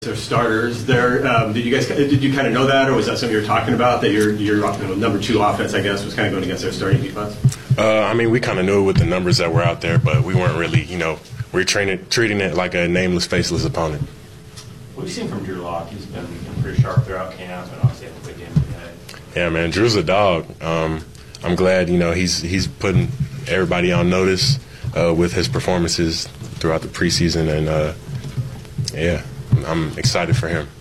They're starters. Did you kind of know that, or was that something you were talking about, that your number two offense, I guess, was kind of going against their starting defense? We kind of knew it with the numbers that were out there, but we weren't really, we're treating it like a nameless, faceless opponent. What have you seen from Drew Lock? He's been pretty sharp throughout camp, and obviously had a big game today. Yeah, man, Drew's a dog. I'm glad, he's putting everybody on notice with his performances throughout the preseason, and I'm excited for him.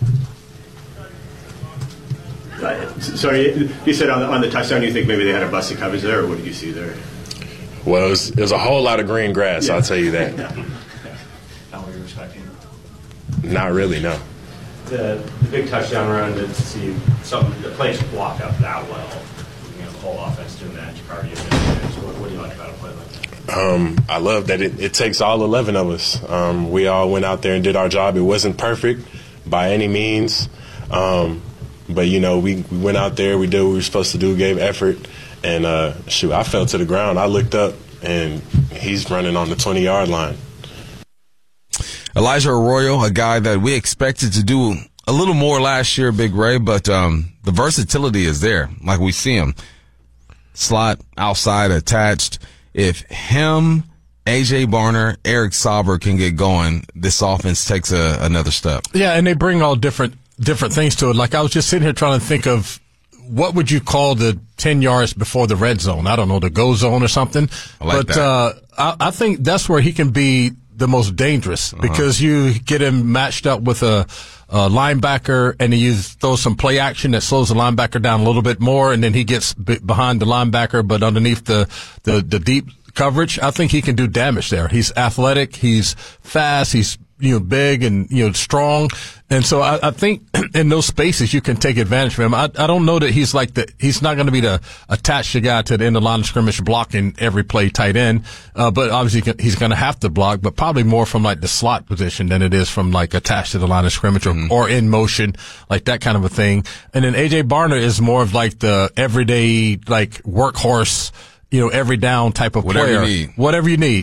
So you said on the touchdown you think maybe they had a busted coverage there, or what did you see there? Well, it was a whole lot of green grass, yeah. I'll tell you that. Not what you were expecting? Not really, no. The big touchdown run, to see the plays block up that well, the whole offense doing that, Jacardi, what do you like about a play like that? I love that it takes all 11 of us. We all went out there and did our job. It wasn't perfect by any means, but we went out there, we did what we were supposed to do, gave effort, and I fell to the ground. I looked up, and he's running on the 20-yard line. Elijah Arroyo, a guy that we expected to do a little more last year, Big Ray, but the versatility is there. Like, we see him slot, outside, attached. If him, A.J. Barner, Eric Sauber can get going, this offense takes another step. Yeah, and they bring all different things to it. Like, I was just sitting here trying to think of what would you call the 10 yards before the red zone? I don't know, the go zone or something. I like that. I think that's where he can be the most dangerous, because you get him matched up with a linebacker, and you throw some play action that slows the linebacker down a little bit more, and then he gets behind the linebacker, but underneath the deep coverage. I think he can do damage there. He's athletic, he's fast, he's big and strong, and so I think in those spaces you can take advantage of him. I don't know that he's not going to be the attached guy to the end of the line of scrimmage blocking every play tight end, but obviously he's going to have to block, but probably more from like the slot position than it is from like attached to the line of scrimmage or in motion, like that kind of a thing. And then A.J. Barner is more of like the everyday like workhorse, every down type of player. Whatever you need.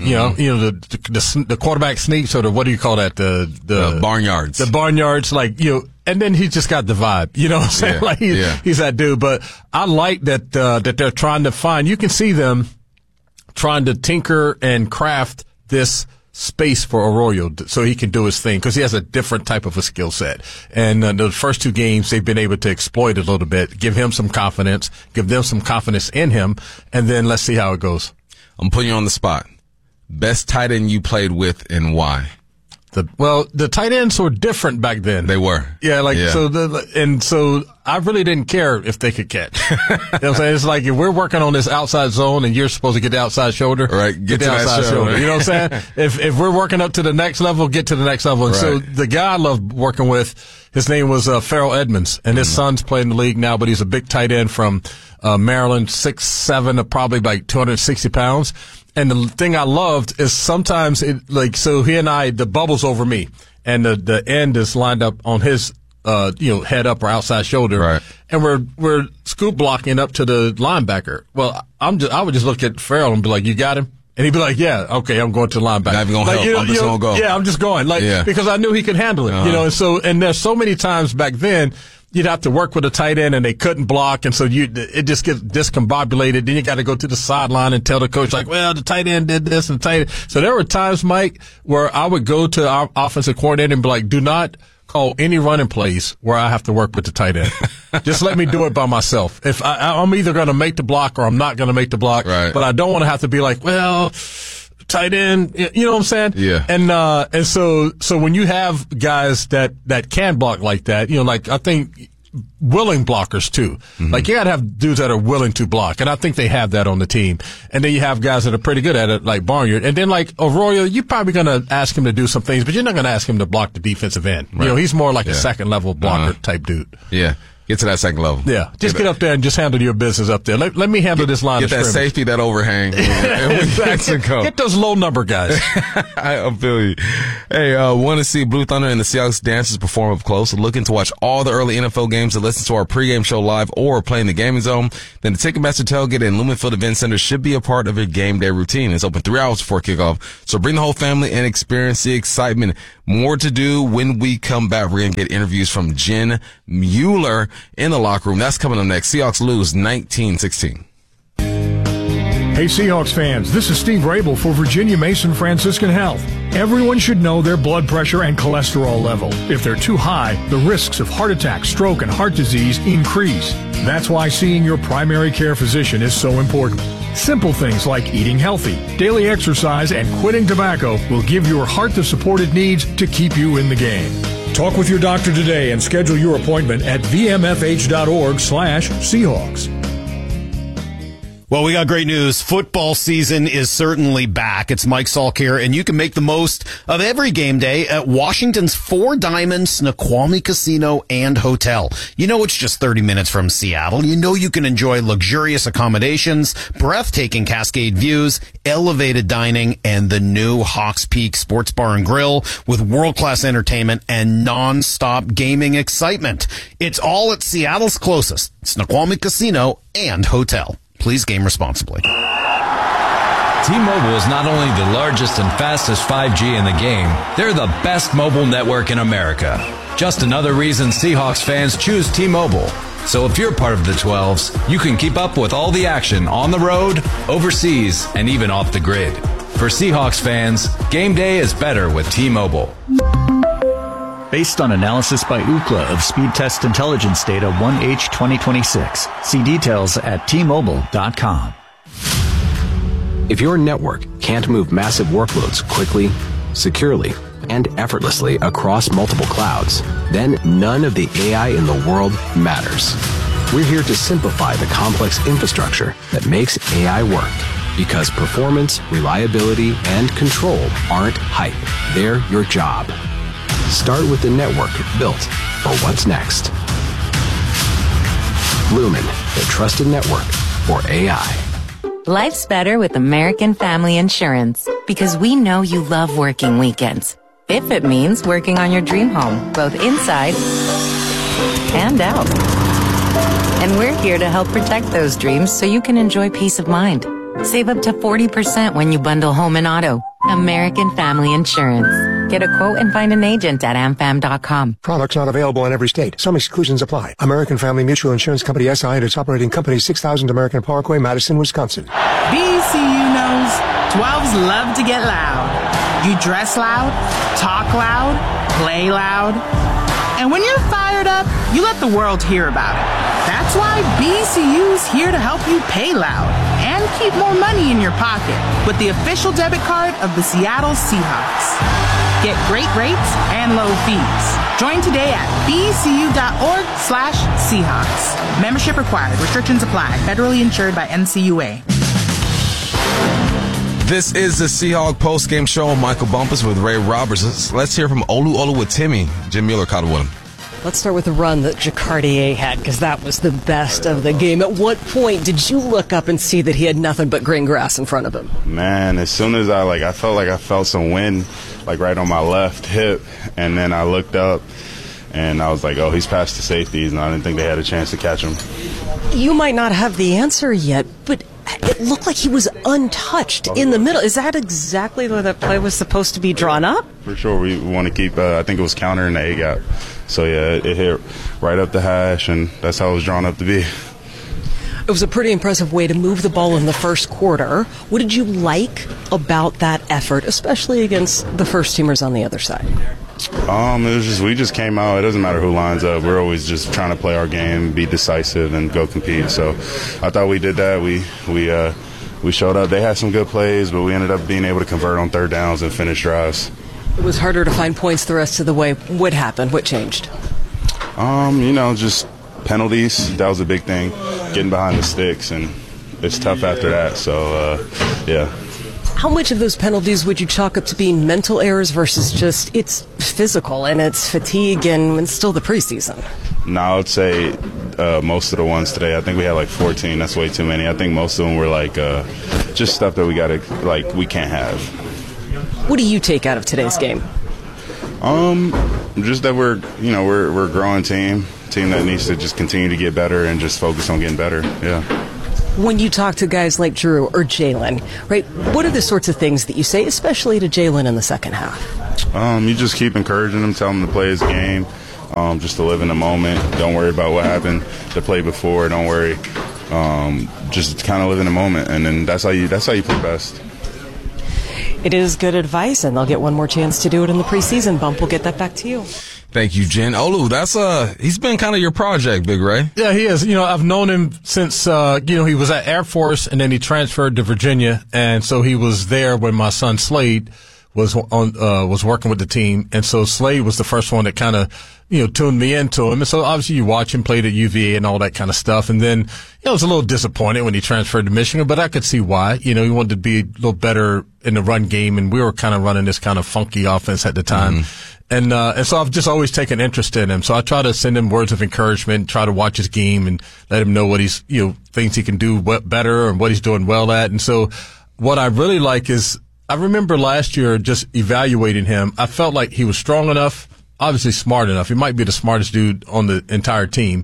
The quarterback sneaks, or what do you call that? The barnyards. The barnyards, and then he just got the vibe. You know what I'm saying? Yeah. He's that dude. But I like that they're trying to find, you can see them trying to tinker and craft this space for Arroyo so he can do his thing, because he has a different type of a skill set. And the first two games, they've been able to exploit it a little bit, give him some confidence, give them some confidence in him, and then let's see how it goes. I'm putting you on the spot. Best tight end you played with, and why? The tight ends were different back then. They were. Yeah, so I really didn't care if they could catch. You know what I'm saying? It's like, if we're working on this outside zone and you're supposed to get the outside shoulder, right? Get the outside shoulder. You know what I'm saying? If we're working up to the next level, get to the next level. And so the guy I loved working with, his name was Farrell Edmonds, and his son's playing in the league now, but he's a big tight end from Maryland, 6'7", probably like 260 pounds. And the thing I loved is sometimes so he and I, the bubble's over me, and the end is lined up on his, head up or outside shoulder. Right. And we're scoop blocking up to the linebacker. Well, I would just look at Farrell and be like, "You got him?" And he'd be like, "Yeah, okay, I'm going to the linebacker." Not even gonna help. I'm just gonna go. Yeah, I'm just going. Because I knew he could handle it. And there's so many times back then, you'd have to work with a tight end and they couldn't block, and so it just gets discombobulated. Then you got to go to the sideline and tell the coach, like, well, the tight end did this and the tight end. So there were times, Mike, where I would go to our offensive coordinator and be like, do not call any running plays where I have to work with the tight end. Just let me do it by myself. If I'm either going to make the block or I'm not going to make the block, right. But I don't want to have to be like, well, tight end, you know what I'm saying? Yeah. And so when you have guys that can block like that, I think willing blockers too. Mm-hmm. Like, you gotta have dudes that are willing to block, and I think they have that on the team. And then you have guys that are pretty good at it, like Barnyard. And then like Arroyo, you're probably gonna ask him to do some things, but you're not gonna ask him to block the defensive end. Right. He's more like a second level blocker type dude. Yeah. Get to that second level. Yeah, just get up there and just handle your business up there. Let me handle this line Get of that scrimmage. safety, that overhang. Get those low number guys. I feel you. Hey, want to see Blue Thunder and the Seahawks dancers perform up close? Looking to watch all the early NFL games and listen to our pregame show live or play in the gaming zone? Then the Ticketmaster tailgate in Lumen Field Event Center should be a part of your game day routine. It's open 3 hours before kickoff, so bring the whole family and experience the excitement. More to do when we come back. We're going to get interviews from Jen Mueller in the locker room. That's coming up next. Seahawks lose 19-16. Hey Seahawks fans, this is Steve Rabel for Virginia Mason Franciscan Health. Everyone should know their blood pressure and cholesterol level. If they're too high, the risks of heart attack, stroke, and heart disease increase. That's why seeing your primary care physician is so important. Simple things like eating healthy, daily exercise, and quitting tobacco will give your heart the support it needs to keep you in the game. Talk with your doctor today and schedule your appointment at vmfh.org/Seahawks. Well, we got great news. Football season is certainly back. It's Mike Salk here, and you can make the most of every game day at Washington's Four Diamond Snoqualmie Casino and Hotel. You know it's just 30 minutes from Seattle. You know you can enjoy luxurious accommodations, breathtaking Cascade views, elevated dining, and the new Hawks Peak Sports Bar and Grill with world-class entertainment and non-stop gaming excitement. It's all at Seattle's closest, Snoqualmie Casino and Hotel. Please game responsibly. T-Mobile is not only the largest and fastest 5G in the game, they're the best mobile network in America. Just another reason Seahawks fans choose T-Mobile. So if you're part of the 12s, you can keep up with all the action on the road, overseas, and even off the grid. For Seahawks fans, game day is better with T-Mobile. Based on analysis by Ookla of speed test intelligence data 1H 2026. See details at T-Mobile.com. If your network can't move massive workloads quickly, securely, and effortlessly across multiple clouds, then none of the AI in the world matters. We're here to simplify the complex infrastructure that makes AI work. Because performance, reliability, and control aren't hype. They're your job. Start with the network built for what's next. Lumen, the trusted network for AI. Life's better with American Family Insurance because we know you love working weekends. If it means working on your dream home, both inside and out. And we're here to help protect those dreams so you can enjoy peace of mind. Save up to 40% when you bundle home and auto. American Family Insurance. Get a quote and find an agent at amfam.com. Products not available in every state. Some exclusions apply. American Family Mutual Insurance Company SI and its operating company 6000 American Parkway, Madison, Wisconsin. BCU knows 12s love to get loud. You dress loud, talk loud, play loud. And when you're fired up, you let the world hear about it. That's why BCU's here to help you pay loud and keep more money in your pocket with the official debit card of the Seattle Seahawks. Get great rates and low fees. Join today at bcu.org/Seahawks. Membership required. Restrictions apply. Federally insured by NCUA. This is the Seahawk post-game show. Michael Bumpus with Ray Roberts. Let's hear from Olu with Timmy. Jim Mueller caught with him. Let's start with the run that Jacardier had, because that was the best of the game. At what point did you look up and see that he had nothing but green grass in front of him? Man, as soon as I felt like I felt some wind, like right on my left hip, and then I looked up, and I was like, oh, he's past the safeties, and I didn't think they had a chance to catch him. You might not have the answer yet, but it looked like he was untouched in the middle. Is that exactly where that play was supposed to be drawn up? For sure, we want to keep, I think it was counter in the A-gap. So, yeah, it hit right up the hash, and that's how it was drawn up to be. It was a pretty impressive way to move the ball in the first quarter. What did you like about that effort, especially against the first-teamers on the other side? It was just, we just came out. It doesn't matter who lines up. We're always just trying to play our game, be decisive, and go compete. So I thought we did that. We showed up. They had some good plays, but we ended up being able to convert on third downs and finish drives. It was harder to find points the rest of the way. What happened? What changed? Just penalties. That was a big thing. Getting behind the sticks, and it's tough after that. So, yeah. How much of those penalties would you chalk up to being mental errors versus just it's physical and it's fatigue and it's still the preseason? No, I would say most of the ones today. I think we had like 14. That's way too many. I think most of them were like just stuff that we can't have. What do you take out of today's game? Just that we're a growing team that needs to just continue to get better and just focus on getting better. Yeah. When you talk to guys like Drew or Jalen, right, what are the sorts of things that you say, especially to Jalen in the second half? You just keep encouraging him, tell him to play his game, just to live in the moment. Don't worry about what happened the play before. Don't worry. Just kind of live in the moment, and then that's how you play best. It is good advice, and they'll get one more chance to do it in the preseason. Bump, we'll get that back to you. Thank you, Jen. Olu, he's been kind of your project, Big Ray. Yeah, he is. I've known him since, he was at Air Force and then he transferred to Virginia. And so he was there when my son Slade was working with the team. And so Slade was the first one that kind of, tuned me into him. And so obviously you watch him play at UVA and all that kind of stuff. And then, I was a little disappointed when he transferred to Michigan, but I could see why. He wanted to be a little better in the run game, and we were kind of running this kind of funky offense at the time. And so I've just always taken interest in him. So I try to send him words of encouragement, try to watch his game and let him know what he's, things he can do better and what he's doing well at. And so what I really like is, I remember last year just evaluating him. I felt like he was strong enough, obviously smart enough. He might be the smartest dude on the entire team,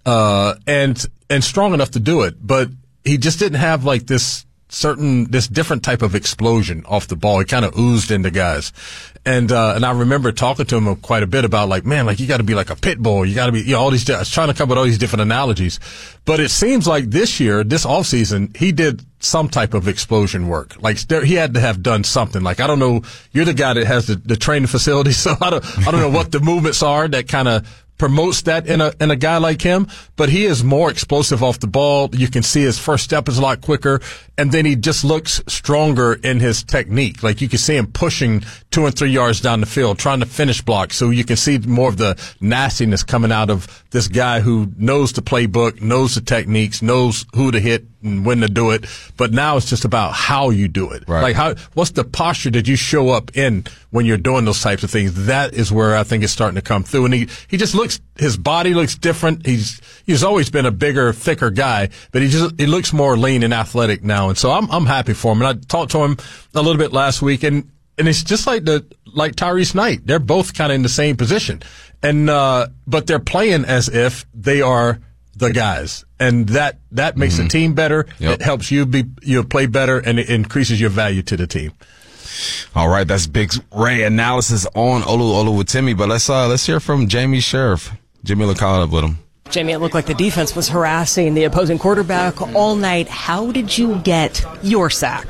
and strong enough to do it. But he just didn't have like this different type of explosion off the ball. He kind of oozed into guys. And I remember talking to him quite a bit about you got to be like a pit bull. You got to be, all these, I was trying to come up with all these different analogies. But it seems like this year, this offseason, he did some type of explosion work. He had to have done something. I don't know, you're the guy that has the training facility, so I don't know what the movements are that kind of promotes that in a guy like him, but he is more explosive off the ball. You can see his first step is a lot quicker, and then he just looks stronger in his technique. You can see him pushing 2 and 3 yards down the field, trying to finish blocks. So you can see more of the nastiness coming out of this guy who knows the playbook, knows the techniques, knows who to hit and when to do it. But now it's just about how you do it. Right. What's the posture that you show up in when you're doing those types of things? That is where I think it's starting to come through. And he just looks, his body looks different. He's always been a bigger, thicker guy, but he looks more lean and athletic now. And so I'm happy for him. And I talked to him a little bit last week, and it's just like Tyrese Knight. They're both kind of in the same position. And, but they're playing as if they are the guys. And that makes the team better. Yep. It helps you play better, and it increases your value to the team. All right, that's Big Ray analysis on Olu with Timmy. But let's hear from Jamie Sheriff. Jimmy caught up with him. Jamie, it looked like the defense was harassing the opposing quarterback all night. How did you get your sack?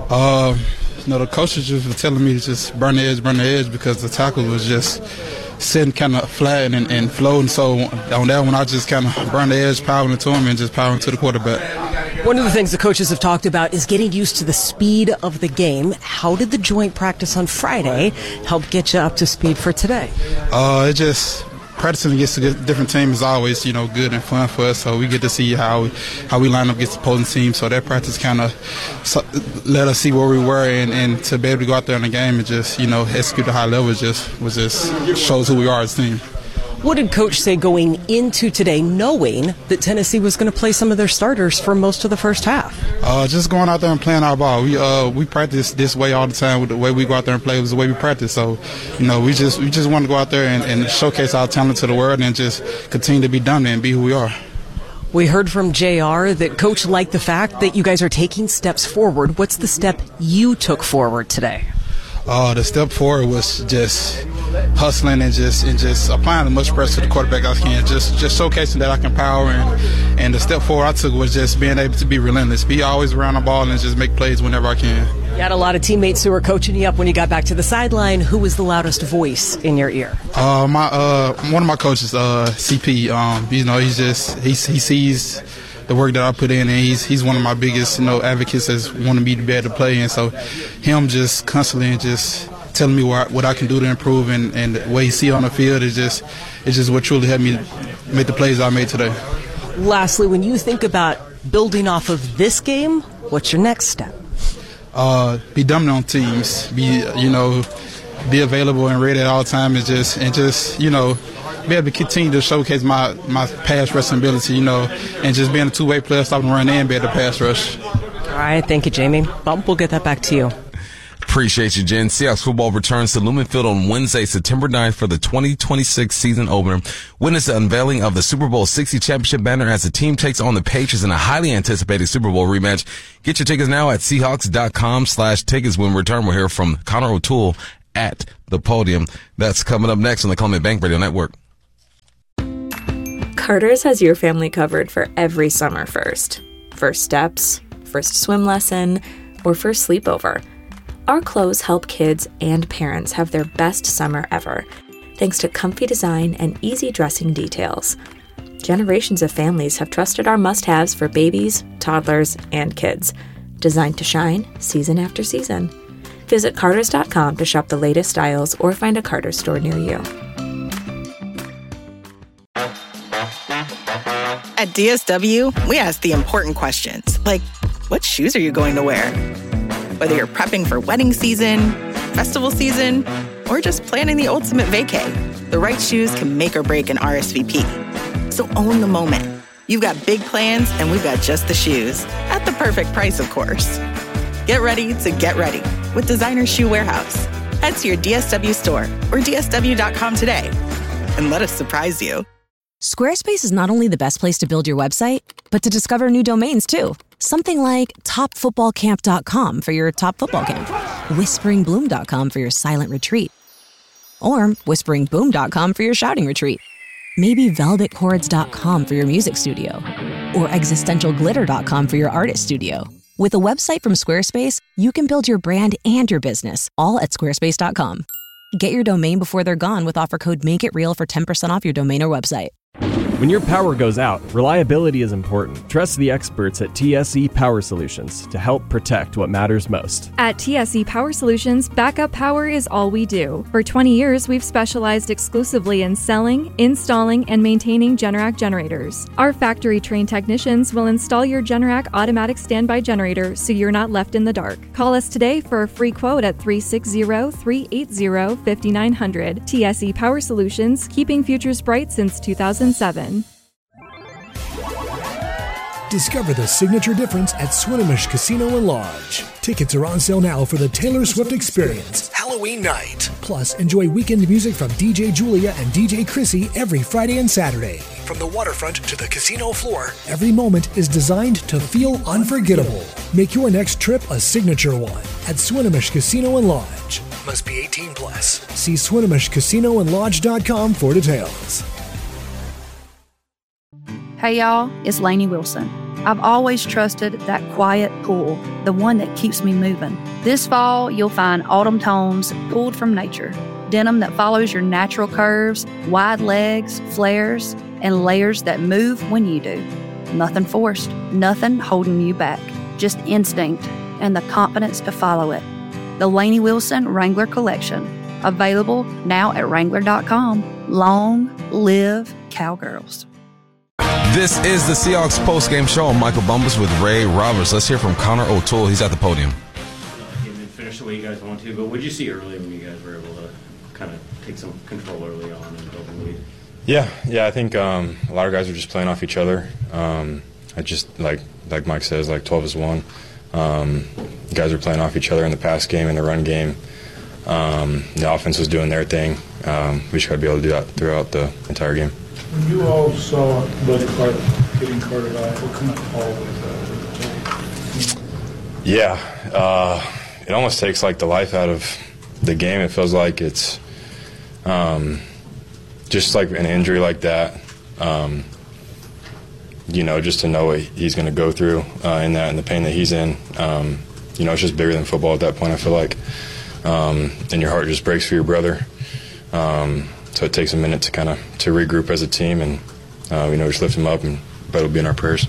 The coaches just were telling me to just burn the edge because the tackle was just sitting kind of flat and floating. So on that one, I just kind of burned the edge, powering to him, and just powering to the quarterback. One of the things the coaches have talked about is getting used to the speed of the game. How did the joint practice on Friday help get you up to speed for today? It just practicing against a different team is always, good and fun for us. So we get to see how we line up against the opposing team. So that practice kind of let us see where we were, and to be able to go out there in the game and just, execute at a high level just shows who we are as a team. What did Coach say going into today, knowing that Tennessee was going to play some of their starters for most of the first half? Just going out there and playing our ball. We practice this way all the time. With the way we go out there and play was the way we practice. So, we just want to go out there and showcase our talent to the world and just continue to be dominant and be who we are. We heard from JR that Coach liked the fact that you guys are taking steps forward. What's the step you took forward today? The step forward was just hustling and just applying as much pressure to the quarterback as I can, just showcasing that I can power. And the step forward I took was just being able to be relentless, be always around the ball and just make plays whenever I can. You had a lot of teammates who were coaching you up when you got back to the sideline. Who was the loudest voice in your ear? One of my coaches, CP. He sees the work that I put in, and he's one of my biggest advocates as wanting me to be able to play. And so him just constantly and just telling me what I can do to improve, and the way he see on the field is just what truly helped me make the plays I made today. Lastly, when you think about building off of this game, what's your next step? Be dominant on teams. Be available and ready at all times, and just be able to continue to showcase my pass rushing ability, and just being a two-way player, stop and run and be able to pass rush. All right, thank you, Jamie. Bump, we'll get that back to you. Appreciate you, Jen. Seahawks football returns to Lumen Field on Wednesday, September 9th for the 2026 season opener. Witness the unveiling of the Super Bowl 60 championship banner as the team takes on the Patriots in a highly anticipated Super Bowl rematch. Get your tickets now at Seahawks.com/tickets. When we return, we'll hear from Connor O'Toole at the podium. That's coming up next on the Columbia Bank Radio Network. Carter's has your family covered for every summer first. First steps, first swim lesson, or first sleepover. Our clothes help kids and parents have their best summer ever, thanks to comfy design and easy dressing details. Generations of families have trusted our must-haves for babies, toddlers, and kids, designed to shine season after season. Visit Carters.com to shop the latest styles or find a Carter's store near you. At DSW, we ask the important questions, like, what shoes are you going to wear? Whether you're prepping for wedding season, festival season, or just planning the ultimate vacay, the right shoes can make or break an RSVP. So own the moment. You've got big plans, and we've got just the shoes. At the perfect price, of course. Get ready to get ready with Designer Shoe Warehouse. Head to your DSW store or DSW.com today and let us surprise you. Squarespace is not only the best place to build your website, but to discover new domains, too. Something like topfootballcamp.com for your top football camp, whisperingbloom.com for your silent retreat, or whisperingboom.com for your shouting retreat. Maybe velvetchords.com for your music studio, or existentialglitter.com for your artist studio. With a website from Squarespace, you can build your brand and your business, all at squarespace.com. Get your domain before they're gone with offer code MAKEITREAL for 10% off your domain or website. When your power goes out, reliability is important. Trust the experts at TSE Power Solutions to help protect what matters most. At TSE Power Solutions, backup power is all we do. For 20 years, we've specialized exclusively in selling, installing, and maintaining Generac generators. Our factory-trained technicians will install your Generac automatic standby generator so you're not left in the dark. Call us today for a free quote at 360-380-5900. TSE Power Solutions, keeping futures bright since 2007. Discover the signature difference at Swinomish Casino and Lodge. Tickets are on sale now for the Taylor Swift Experience, Halloween night. Plus, enjoy weekend music from DJ Julia and DJ Chrissy every Friday and Saturday. From the waterfront to the casino floor, every moment is designed to feel unforgettable. Make your next trip a signature one at Swinomish Casino and Lodge. Must be 18 plus. See SwinomishCasinoandLodge.com for details. Hey y'all, it's Lainey Wilson. I've always trusted that quiet pool, the one that keeps me moving. This fall, you'll find autumn tones pulled from nature. Denim that follows your natural curves, wide legs, flares, and layers that move when you do. Nothing forced, nothing holding you back. Just instinct and the confidence to follow it. The Lainey Wilson Wrangler Collection. Available now at Wrangler.com. Long live Cowgirls. This is the Seahawks postgame show. I'm Michael Bumpus with Ray Roberts. Let's hear from Connor O'Toole. He's at the podium. You didn't finish the way you guys want to, but what did you see early when you guys were able to kind of take some control early on and build a lead? Yeah, I think a lot of guys were just playing off each other. I just, like Mike says, 12 is 1. Guys were playing off each other in the pass game and the run game. The offense was doing their thing. We just got to be able to do that throughout the entire game. When you all saw Buddy Clark getting carted off, what kind of call was that? Yeah, it almost takes the life out of the game. It feels like it's just like an injury like that. Just to know what he's going to go through in that and the pain that he's in. It's just bigger than football at that point, I feel like. And your heart just breaks for your brother. So it takes a minute to to regroup as a team and, just lift him up, but it'll be in our prayers.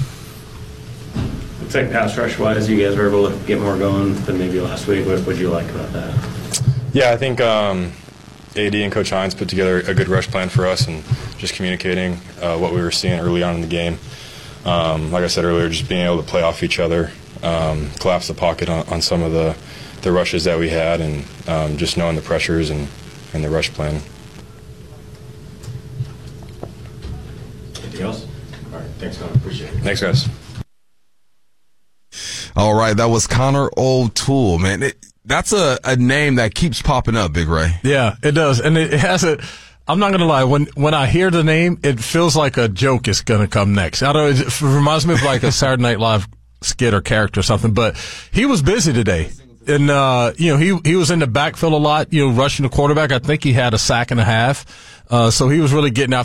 Looks like pass rush-wise, you guys were able to get more going than maybe last week. What did you like about that? Yeah, I think AD and Coach Hines put together a good rush plan for us and just communicating what we were seeing early on in the game. Like I said earlier, just being able to play off each other, collapse the pocket on some of the rushes that we had, and just knowing the pressures and the rush plan. Anything else? All right, thanks, Connor. Appreciate it. Thanks, guys. All right, that was Connor O'Toole, man. That's a name that keeps popping up, Big Ray. Yeah, it does. And it has I'm not going to lie. When I hear the name, it feels like a joke is going to come next. I don't know. It reminds me of like a Saturday Night Live skit or character or something, but he was busy today. And, he was in the backfield a lot, rushing the quarterback. I think he had a sack and a half. So he was really getting after